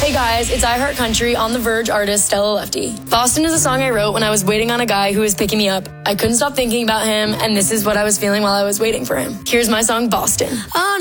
Hey guys, it's I Heart Country on The Verge artist Stella Lefty. Boston is a song I wrote when I was waiting on a guy who was picking me up. I couldn't stop thinking about him, and this is what I was feeling while I was waiting for him. Here's my song, Boston. On